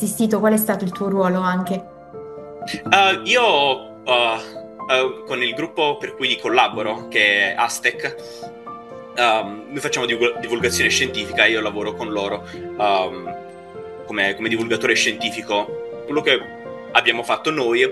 assistito? Qual è stato il tuo ruolo anche? Con il gruppo per cui collaboro, che è Aztec, noi facciamo divulgazione scientifica e io lavoro con loro come divulgatore scientifico. Quello che abbiamo fatto noi